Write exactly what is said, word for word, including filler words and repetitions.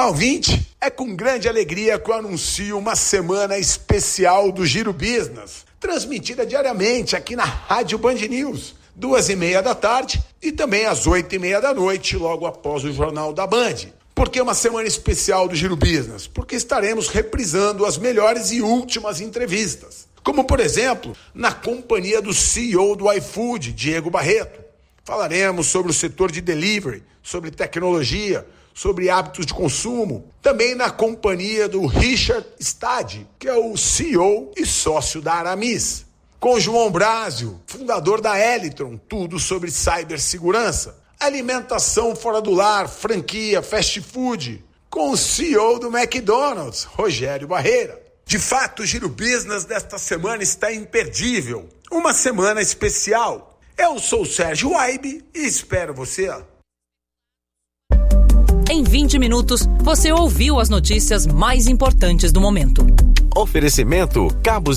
Olá, ouvinte! É com grande alegria que eu anuncio uma semana especial do Giro Business, transmitida diariamente aqui na Rádio Band News, duas e meia da tarde e também às oito e meia da noite, logo após o Jornal da Band. Por que uma semana especial do Giro Business? Porque estaremos reprisando as melhores e últimas entrevistas, como por exemplo, na companhia do C E O do iFood, Diego Barreto. Falaremos sobre o setor de delivery, sobre tecnologia, sobre hábitos de consumo, também na companhia do Richard Stade, que é o C E O e sócio da Aramis. Com João Brásio, fundador da Elitron, tudo sobre cibersegurança, alimentação fora do lar, franquia, fast food, com o C E O do McDonald's, Rogério Barreira. De fato, o Giro Business desta semana está imperdível, uma semana especial. Eu sou o Sérgio Waibe e espero você. Em vinte minutos, você ouviu as notícias mais importantes do momento. Oferecimento Cabos